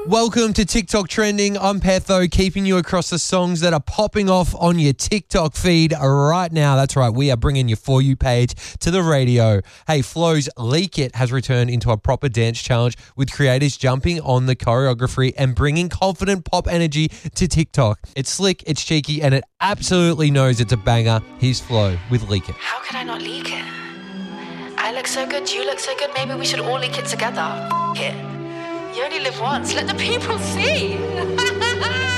Welcome to TikTok Trending. I'm Petho, keeping you across the songs that are popping off on your TikTok feed right now. That's right, we are bringing your For You page to the radio. Hey, Flow's Leak It has returned into a proper dance challenge with creators jumping on the choreography and bringing confident pop energy to TikTok. It's slick, it's cheeky, and it absolutely knows it's a banger. Here's Flow with Leak It. How could I not leak it? I look so good, you look so good, maybe we should all leak it together. F*** it. You only live once, let the people see.